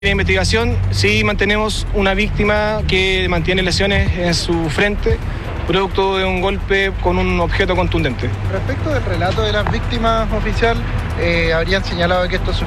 En la investigación sí mantenemos una víctima que mantiene lesiones en su frente, producto de un golpe con un objeto contundente. Respecto del relato de las víctimas, oficial, habrían señalado que estos